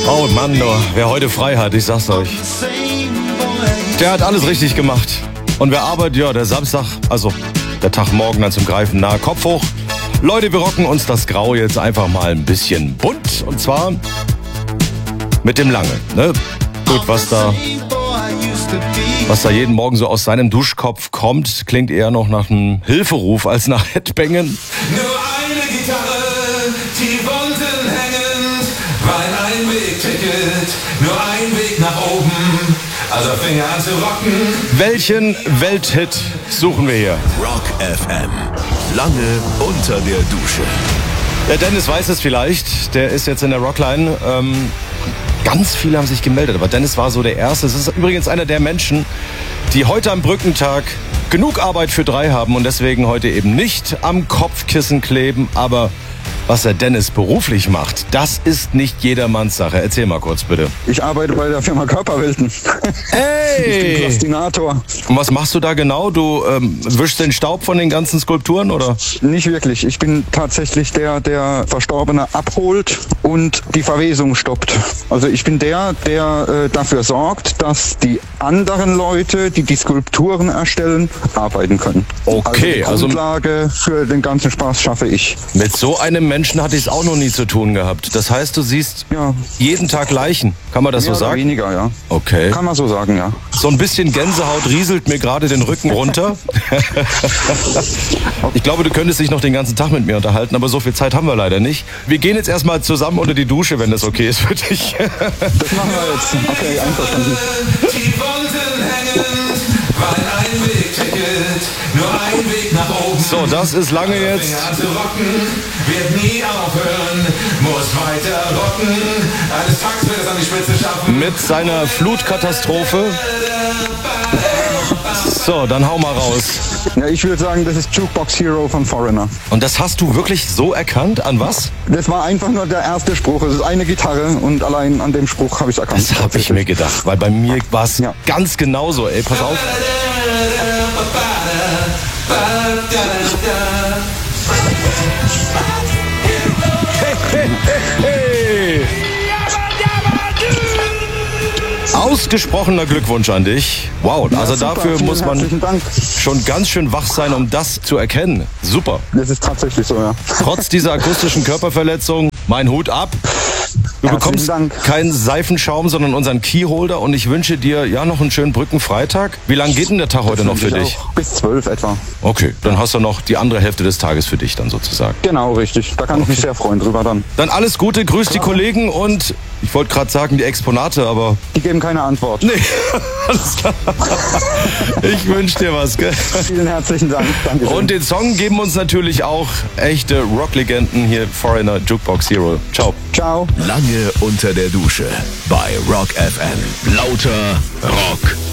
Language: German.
Oh Mann, wer heute frei hat, ich sag's euch, der hat alles richtig gemacht. Und wer arbeitet, ja, der Samstag, also der Tag morgen dann zum Greifen nahe, Kopf hoch. Leute, wir rocken uns das Grau jetzt einfach mal ein bisschen bunt. Und zwar mit dem Lange. Ne? Gut, was da jeden Morgen so aus seinem Duschkopf kommt, klingt eher noch nach einem Hilferuf als nach Headbangen. Nur eine Gitarre, die Wolken hängen, weil ein Weg ticket, nur ein Weg nach oben, also Finger an zu rocken. Welchen Welthit suchen wir hier? Rock FM. Lange unter der Dusche. Der Dennis weiß es vielleicht, der ist jetzt in der Rockline. Ganz viele haben sich gemeldet, aber Dennis war so der Erste. Es ist übrigens einer der Menschen, die heute am Brückentag genug Arbeit für 3 haben und deswegen heute eben nicht am Kopfkissen kleben. Aber was der Dennis beruflich macht, das ist nicht jedermanns Sache. Erzähl mal kurz, bitte. Ich arbeite bei der Firma Körperwelten. Hey! Ich bin Plastinator. Und was machst du da genau? Du wischst den Staub von den ganzen Skulpturen, oder? Nicht wirklich. Ich bin tatsächlich der Verstorbene abholt und die Verwesung stoppt. Also ich bin der dafür sorgt, dass die anderen Leute, die die Skulpturen erstellen, arbeiten können. Okay, also die Grundlage für den ganzen Spaß schaffe ich. Mit so einem Menschen hatte ich es auch noch nie zu tun gehabt. Das heißt, du siehst jeden Tag Leichen. Kann man das so sagen? Weniger, ja. Okay. Kann man so sagen, ja. So ein bisschen Gänsehaut rieselt mir gerade den Rücken runter. Ich glaube, du könntest dich noch den ganzen Tag mit mir unterhalten, aber so viel Zeit haben wir leider nicht. Wir gehen jetzt erstmal zusammen unter die Dusche, wenn das okay ist für dich. Das machen wir jetzt. Okay, einverstanden. Die Wolken hängen, weil ein Weg ticket, nur ein Weg nach oben. So, das ist lange jetzt. Finger an zu rocken, wird nie aufhören, muss weiter rocken. Eines Tages wird es an die Spitze schaffen. Mit seiner Flutkatastrophe. So, dann hau mal raus. Ja, ich würde sagen, das ist Jukebox Hero von Foreigner. Und das hast du wirklich so erkannt? An was? Das war einfach nur der erste Spruch. Es ist eine Gitarre und allein an dem Spruch habe ich es erkannt. Das habe ich mir gedacht, weil bei mir war es ganz genauso. Ey, pass auf. Hey. Ausgesprochener Glückwunsch an dich. Wow, also super, dafür muss man Dank. schon ganz schön wach sein, um das zu erkennen. Super. Das ist tatsächlich so, ja. Trotz dieser akustischen Körperverletzung, mein Hut ab. Du bekommst keinen Seifenschaum, sondern unseren Keyholder und ich wünsche dir noch einen schönen Brückenfreitag. Wie lange geht denn der Tag heute noch für dich? Bis 12 etwa. Okay, dann hast du noch die andere Hälfte des Tages für dich dann sozusagen. Genau, richtig. Da kann ich mich sehr freuen drüber dann. Dann alles Gute, grüß die Kollegen und ich wollte gerade sagen die Exponate, aber... Die geben keine Antwort. Nee, alles klar. Ich wünsche dir was, gell? Vielen herzlichen Dank. Danke schön. Und den Song geben uns natürlich auch echte Rocklegenden hier, Foreigner, Jukebox Hero. Ciao. Ciao. Lange unter der Dusche bei Rock FM. Lauter Rock.